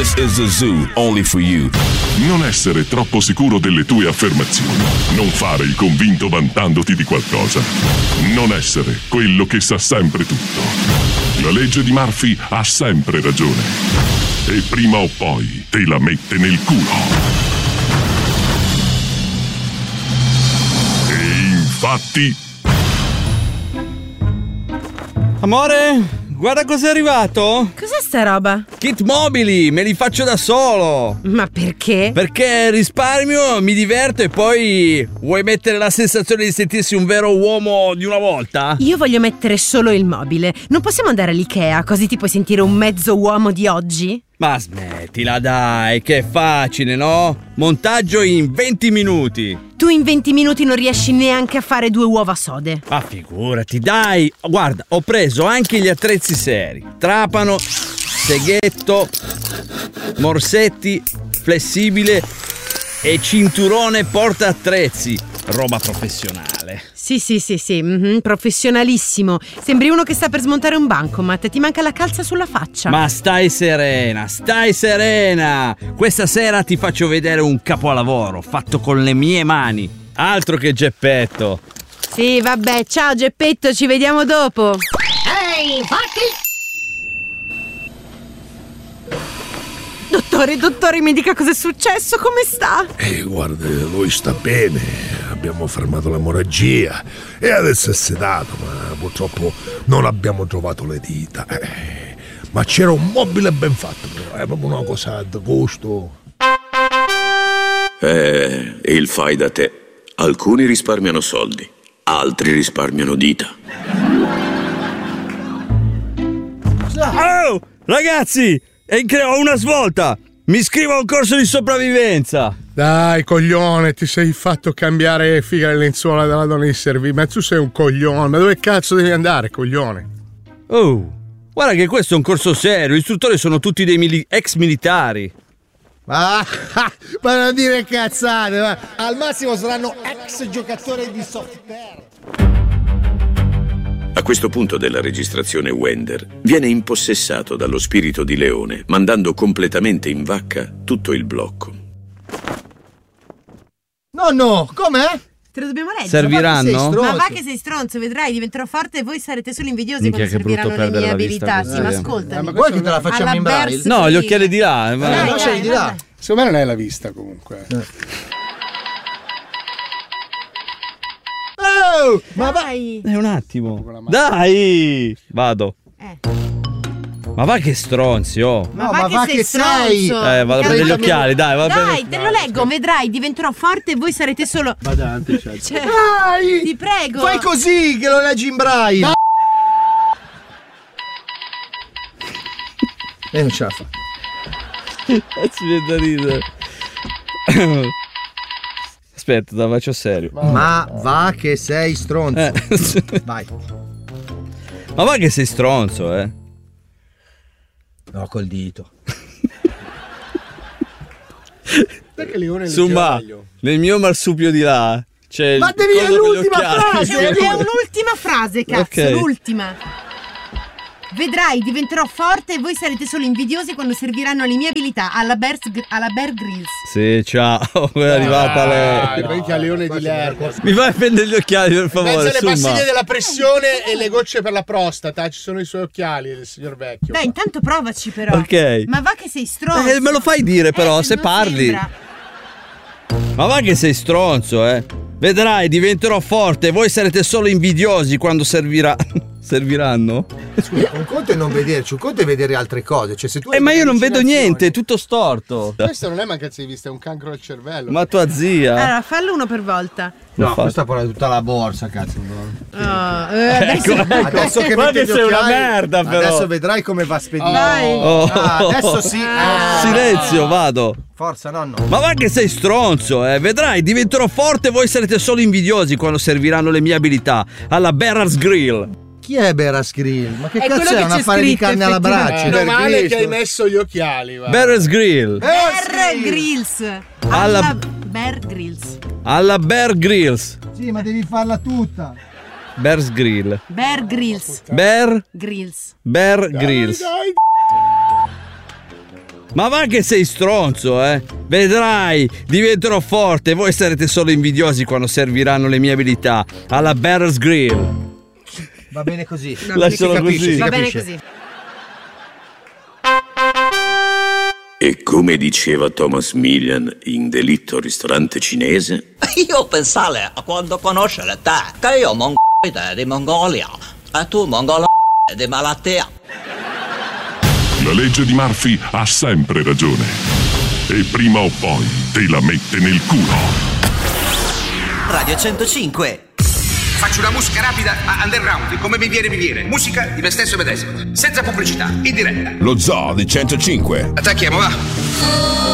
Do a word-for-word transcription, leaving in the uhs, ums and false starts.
This is a zoo only for you. Non essere troppo sicuro delle tue affermazioni. Non fare il convinto vantandoti di qualcosa. Non essere quello che sa sempre tutto. La legge di Murphy ha sempre ragione. E prima o poi te la mette nel culo. E infatti... Amore, guarda cos'è arrivato. Cos'è sta roba? Kit mobili, me li faccio da solo. Ma perché? Perché risparmio, mi diverto e poi vuoi mettere la sensazione di sentirsi un vero uomo di una volta? Io voglio mettere solo il mobile. Non possiamo andare all'Ikea così ti puoi sentire un mezzo uomo di oggi? Ma smettila dai, che è facile, no? Montaggio in venti minuti. Tu in venti minuti non riesci neanche a fare due uova sode. Ma figurati, dai. Guarda, ho preso anche gli attrezzi seri. Trapano, seghetto, morsetti, flessibile e cinturone porta attrezzi. Roba professionale. Sì, sì, sì, sì, mm-hmm, professionalissimo. Sembri uno che sta per smontare un bancomat. Ti manca la calza sulla faccia. Ma stai serena, stai serena. Questa sera ti faccio vedere un capolavoro fatto con le mie mani. Altro che Geppetto. Sì, vabbè, ciao Geppetto, ci vediamo dopo. Ehi, fatti! Dottore, dottore, mi dica cosa è successo, come sta? Eh, guarda, lui sta bene, abbiamo fermato l'emorragia e adesso è sedato, ma purtroppo non abbiamo trovato le dita. Eh, ma c'era un mobile ben fatto, però, è proprio una cosa da gusto. Eh, il fai da te. Alcuni risparmiano soldi, altri risparmiano dita. Oh, ragazzi! E ho una svolta! Mi iscrivo a un corso di sopravvivenza! Dai, coglione, ti sei fatto cambiare figa le lenzuola dalla donna di servizio. Ma tu sei un coglione, ma dove cazzo devi andare, coglione? Oh, guarda che questo è un corso serio, gli istruttori sono tutti dei mili- ex militari. Ah, ma non dire cazzate, ma al massimo saranno ex giocatori di software. A questo punto della registrazione Wender viene impossessato dallo spirito di leone, mandando completamente in vacca tutto il blocco. No, no, com'è? Te lo dobbiamo leggere. Serviranno? Ma va che sei stronzo, vedrai, diventerò forte e voi sarete solo invidiosi Minchia, quando che brutto serviranno le perdere mie la vista abilità. così. Sì, ma Eh, ascoltami. ma vuoi che te la facciamo in braille? No, gli occhiali di là. Eh, Dai, non dai, di là. dai. Secondo me non è la vista, comunque. Oh, ma vai. Eh, un attimo. Dai! Vado. Eh. Ma va che stronzi, oh. Ma No, va ma che va sei che sei. stronzo. Eh, vado a prendere gli occhiali, dai, va Dai, bene. te lo leggo, vedrai, diventerò forte e voi sarete solo... Badante, cioè. Cioè, Dai! ti prego. Fai così che lo leggi in braille. E non ce la fa. Si viene da ridere. Aspetta, la faccio serio. Ma va che sei stronzo. Eh. Vai. Ma va che sei stronzo, eh. No, col dito. Perché Leone è Insomma, nel mio marsupio di là c'è Ma il devi coso con gli l'ultima occhiali. frase. C'è un- è un'ultima frase, cazzo, Ok. l'ultima. Vedrai, diventerò forte e voi sarete solo invidiosi quando serviranno le mie abilità alla Bear, alla Bear Grylls. Sì, ciao, è arrivata Dai, lei. vedi a Leone di Lerco. Mi fai prendere gli occhiali, per favore, Pensa alle insomma. pastiglie della pressione e le gocce per la prostata. Ci sono i suoi occhiali del signor vecchio. Dai, intanto provaci però. Ok. Ma va che sei stronzo. Eh, me lo fai dire però, Eh, se non parli. sembra. Ma va che sei stronzo, eh. Vedrai, diventerò forte e voi sarete solo invidiosi quando servirà. Serviranno? Scusa, un conto è non vederci, un conto è vedere altre cose. Cioè, se tu Eh, hai ma io delle non vedo allucinazioni- niente, è tutto storto. Questo non è mancanza di vista, è un cancro al cervello. Ma tua zia. Allora, fallo uno per volta. No, fa- questa poi è tutta la borsa, cazzo. Oh, eh, adesso... Adesso che Guarda metti che gli sei una occhiali, merda, però. adesso vedrai come va spedito. Dai. Oh. Ah, adesso sì. Ah. Silenzio, vado. Forza, nonno. Ma va che sei stronzo, eh. Vedrai, diventerò forte e voi sarete solo invidiosi quando serviranno le mie abilità alla Bear's Grill. Chi è Bear's Grill? Ma che È cazzo quello è? che Un c'è affare di scritto, carne alla effettivamente. braccia? Eh, meno Per male che Cristo. hai messo gli occhiali. Va. Bear's Grill. Bear Grylls. Alla- Alla Bear Grylls. Alla Bear Grills. Sì, ma devi farla tutta. Bear's Grill. Bear Grylls. Bear Grylls. Bear Grills. Ma va che sei stronzo, eh? Vedrai, diventerò forte e voi sarete solo invidiosi quando serviranno le mie abilità alla Bear's Grill. Va bene così. Lascialo capisce, così. si Va bene capisce. così. E come diceva Thomas Millian in Delitto ristorante cinese, Io pensare a quando conoscere te, che io mongolide di Mongolia e tu mongolo di malattia. La legge di Murphy ha sempre ragione. E prima o poi te la mette nel culo. Radio centocinque. Faccio una musica rapida a underground, come mi viene mi viene. Musica di me stesso medesimo, senza pubblicità, in diretta. Lo Zoo di centocinque. Attacchiamo, va.